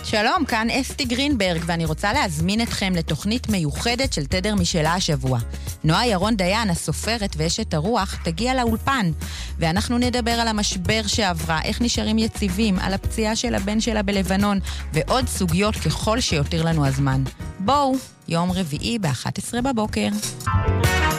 שלום, כאן אסתי גרינברג, ואני רוצה להזמין אתכם לתוכנית מיוחדת של תדר משלה השבוע. נועה ירון דיין, הסופרת ואשת הרוח, תגיע לאולפן, ואנחנו נדבר על המשבר שעברה, איך נשארים יציבים, על הפציעה של הבן שלה בלבנון, ועוד סוגיות ככל שיותר לנו הזמן. בואו, יום רביעי ב-11 בבוקר.